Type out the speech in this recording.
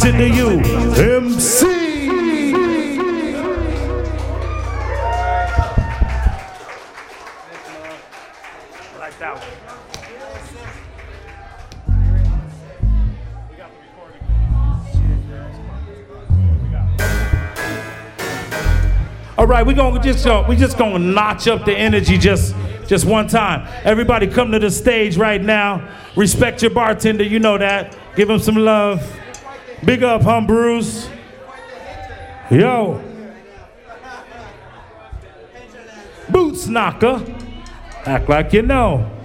bartender, you MC. Like that one. All right, we just gonna notch up the energy just one time. Everybody come to the stage right now. Respect your bartender, you know that. Give him some love. Big up, Bruce. Yo. Boots knocker. Act like you know.